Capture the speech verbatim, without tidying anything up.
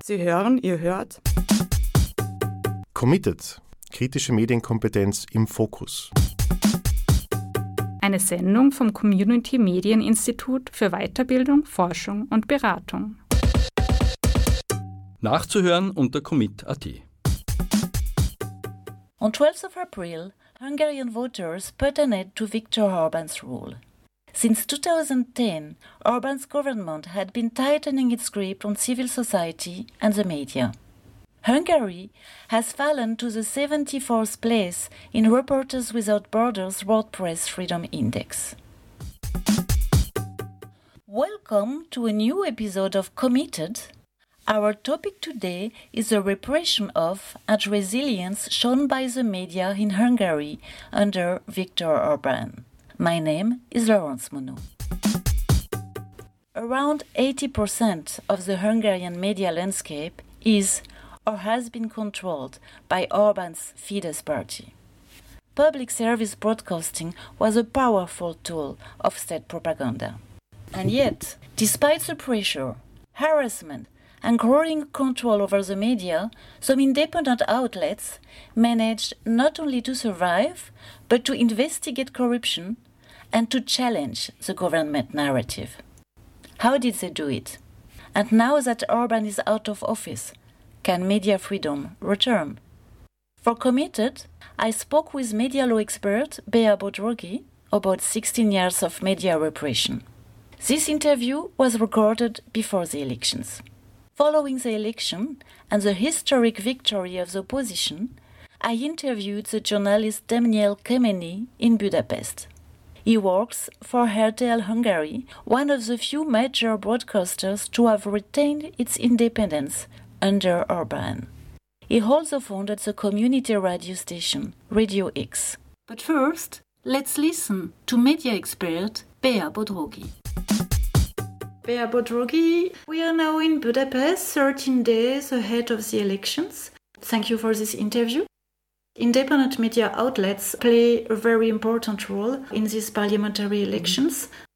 Sie hören, ihr hört Committed. Kritische Medienkompetenz im Fokus. Eine Sendung vom Community Medieninstitut für Weiterbildung, Forschung und Beratung. Nachzuhören unter commit punkt at. On twelfth of April, Hungarian voters put an end to Viktor Orbán's rule. Since two thousand ten, Orbán's government had been tightening its grip on civil society and the media. Hungary has fallen to the seventy-fourth place in Reporters Without Borders World Press Freedom Index. Welcome to a new episode of Committed. Our topic today is the repression of and resilience shown by the media in Hungary under Viktor Orbán. My name is Laurence Monod. Around eighty percent of the Hungarian media landscape is or has been controlled by Orbán's Fidesz party. Public service broadcasting was a powerful tool of state propaganda. And yet, despite the pressure, harassment, and growing control over the media, some independent outlets managed not only to survive, but to investigate corruption and to challenge the government narrative. How did they do it? And now that Orbán is out of office, can media freedom return? For Committed, I spoke with media law expert Bea Bodrogi about sixteen years of media repression. This interview was recorded before the elections. Following the election and the historic victory of the opposition, I interviewed the journalist Daniel Kemeny in Budapest. He works for R T L Hungary, one of the few major broadcasters to have retained its independence under Orbán. He also founded the community radio station Radio X. But first, let's listen to media expert Bea Bodrogi. Bea Bodrogi, we are now in Budapest, thirteen days ahead of the elections. Thank you for this interview. Independent media outlets play a very important role in these parliamentary elections.